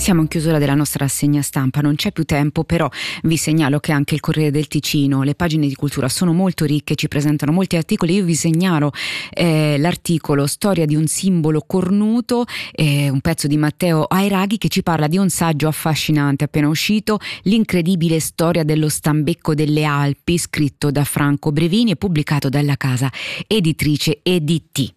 Siamo in chiusura della nostra rassegna stampa, non c'è più tempo, però vi segnalo che anche il Corriere del Ticino, le pagine di cultura sono molto ricche, ci presentano molti articoli. Io vi segnalo l'articolo Storia di un simbolo cornuto, un pezzo di Matteo Airaghi che ci parla di un saggio affascinante appena uscito, L'incredibile storia dello stambecco delle Alpi, scritto da Franco Brevini e pubblicato dalla casa editrice EDT.